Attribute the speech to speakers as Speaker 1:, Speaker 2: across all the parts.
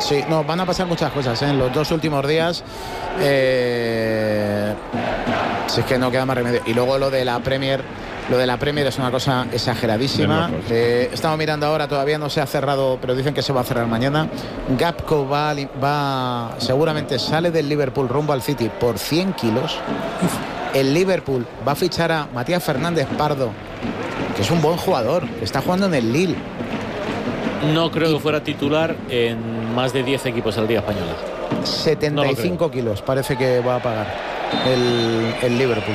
Speaker 1: Sí, no, van a pasar muchas cosas en los 2 últimos días. Si es que no queda más remedio. Y luego lo de la Premier es una cosa exageradísima. Estamos mirando ahora, todavía no se ha cerrado, pero dicen que se va a cerrar mañana. Gakpo va seguramente sale del Liverpool rumbo al City por 100 kilos. El Liverpool va a fichar a Matías Fernández Pardo, que es un buen jugador, que está jugando en el Lille.
Speaker 2: No creo que fuera titular en más de 10 equipos al día española.
Speaker 1: 75 kilos parece que va a pagar el Liverpool.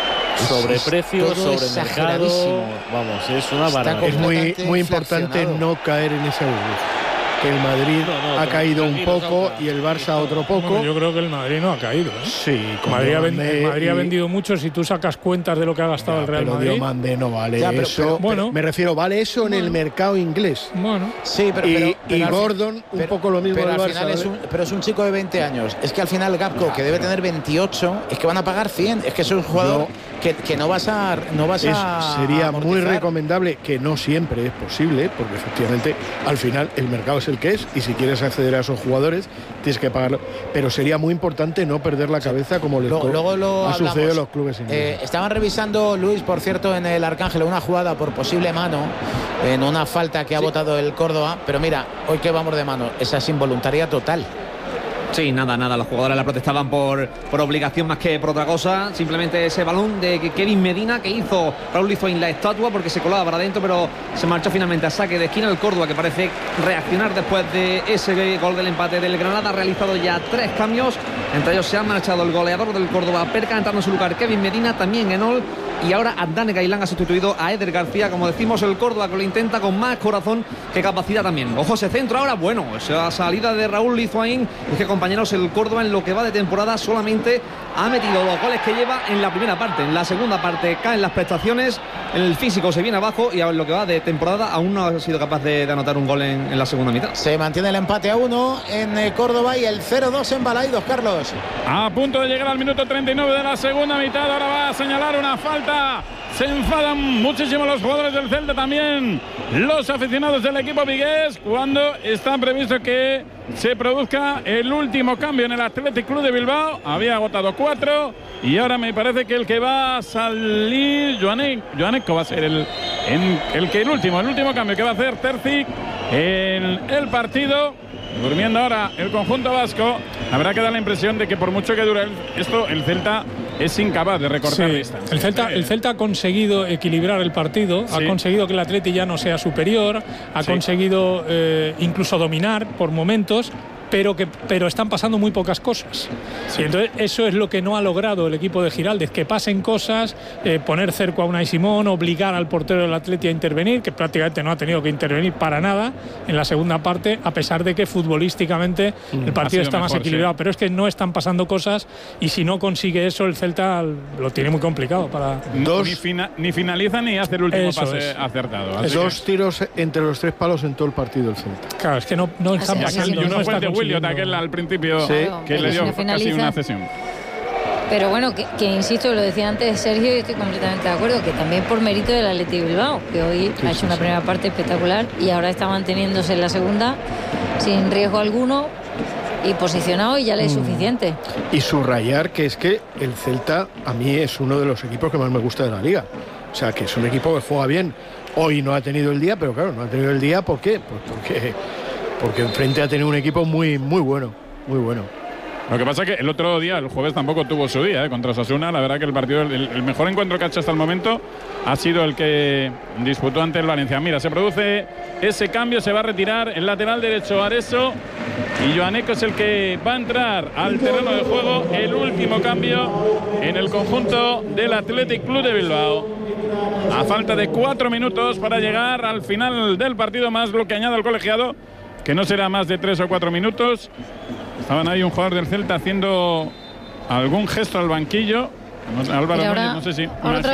Speaker 3: Sobre precios, sobre mercado, vamos, es una barbaridad.
Speaker 4: Es muy importante no caer en ese burbuja. Que el Madrid ha caído un poco y el Barça otro poco.
Speaker 5: Bueno, yo creo que el Madrid no ha caído, ¿eh?
Speaker 4: Sí,
Speaker 5: el Madrid ha vendido mucho. Si tú sacas cuentas de lo que ha gastado el Real Madrid.
Speaker 4: Diomande no vale eso. Bueno, me refiero, vale eso en el mercado inglés.
Speaker 5: Bueno,
Speaker 1: sí, pero
Speaker 4: Gordon un poco lo mismo.
Speaker 1: Pero
Speaker 4: del
Speaker 1: al
Speaker 4: Barça,
Speaker 1: final pero es un chico de 20 años. Es que al final Gakpo, que debe tener 28, es que van a pagar 100. Es que es un jugador que no vas a
Speaker 4: sería muy recomendable, que no siempre es posible, porque efectivamente al final el mercado es el que es, y si quieres acceder a esos jugadores tienes que pagarlo, pero sería muy importante no perder la cabeza como ha sucedido en los clubes ingleses.
Speaker 1: Estaban revisando, Luis, por cierto, en el Arcángel una jugada por posible mano en una falta que ha votado el Córdoba, pero mira, hoy que vamos de mano, esa es involuntaria total.
Speaker 6: Sí, nada, los jugadores la protestaban por obligación más que por otra cosa. Simplemente ese balón de Kevin Medina que hizo Raúl Lizoín la estatua porque se colaba para adentro, pero se marchó finalmente a saque de esquina el Córdoba, que parece reaccionar después de ese gol del empate del Granada. Ha realizado ya 3 cambios, entre ellos se ha marchado el goleador del Córdoba, Perca, entrando en su lugar Kevin Medina, también Enol, y ahora Abdane Gailán ha sustituido a Eder García. Como decimos, el Córdoba que lo intenta con más corazón que capacidad también. Ojo, ese centro ahora, bueno, esa salida de Raúl Lizoín. Es que, compañeros, el Córdoba en lo que va de temporada solamente ha metido los goles que lleva en la primera parte. En la segunda parte caen las prestaciones, el físico se viene abajo, y en lo que va de temporada aún no ha sido capaz de anotar un gol en la segunda mitad.
Speaker 1: Se mantiene el empate a 1 en Córdoba y el 0-2 en Balaidos, Carlos.
Speaker 7: A punto de llegar al minuto 39 de la segunda mitad. Ahora va a señalar una falta. Se enfadan muchísimo los jugadores del Celta, también los aficionados del equipo vigués, cuando está previsto que se produzca el último cambio en el Athletic Club de Bilbao. Había agotado 4 y ahora me parece que el que va a salir, Joaneco va a ser el último cambio que va a hacer Terzic en el partido. Durmiendo ahora el conjunto vasco. Habrá que dar la impresión de que por mucho que dure esto, el Celta es incapaz de recortar distancia.
Speaker 5: El Celta ha conseguido equilibrar el partido, ha conseguido que el Atleti ya no sea superior, ha conseguido incluso dominar por momentos, pero están pasando muy pocas cosas. Y entonces eso es lo que no ha logrado el equipo de Giraldez, que pasen cosas, poner cerco a Unai Simón, obligar al portero del Atleti a intervenir, que prácticamente no ha tenido que intervenir para nada en la segunda parte, a pesar de que futbolísticamente el partido está más equilibrado. Pero es que no están pasando cosas, y si no consigue eso, el Celta lo tiene muy complicado para...
Speaker 7: Ni finaliza ni hace el último pase acertado.
Speaker 4: 2 tiros entre los 3 palos en todo el partido del Celta.
Speaker 5: Claro, es que no están pasando.
Speaker 7: Y uno fue el de Williot, aquel al principio, que le dio casi una cesión.
Speaker 8: Pero bueno, que insisto, lo decía antes Sergio, y estoy completamente de acuerdo, que también por mérito del Athletic Bilbao, que hoy ha hecho una primera parte espectacular y ahora está manteniéndose en la segunda sin riesgo alguno y posicionado, y ya le es suficiente.
Speaker 4: Y subrayar que es que el Celta a mí es uno de los equipos que más me gusta de la liga. O sea, que es un equipo que juega bien. Hoy no ha tenido el día, pero claro, no ha tenido el día, ¿por qué? Pues porque enfrente ha tenido un equipo muy bueno, muy bueno.
Speaker 7: Lo que pasa es que el otro día, el jueves, tampoco tuvo su día contra Osasuna. La verdad que el partido, el mejor encuentro que ha hecho hasta el momento ha sido el que disputó ante el Valencia. Mira, se produce ese cambio, se va a retirar el lateral derecho Areso, y Joaneco es el que va a entrar al terreno de juego. El último cambio en el conjunto del Athletic Club de Bilbao. A falta de 4 minutos para llegar al final del partido, más lo que añade el colegiado, que no será más de 3 o 4 minutos. Estaban ahí un jugador del Celta haciendo algún gesto al banquillo. Álvaro Núñez, no sé si...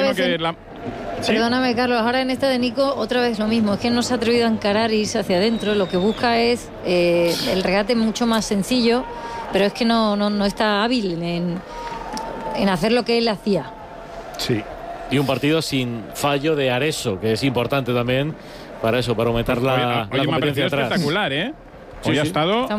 Speaker 8: Perdóname, Carlos, ahora en esta de Nico otra vez lo mismo. Es que no se ha atrevido a encarar e irse hacia adentro. Lo que busca es el regate mucho más sencillo, pero es que no está hábil en hacer lo que él hacía.
Speaker 4: Sí.
Speaker 2: Y un partido sin fallo de Areso, que es importante también para eso, para aumentar la competencia atrás.
Speaker 7: Espectacular, ¿eh? Hoy ha estado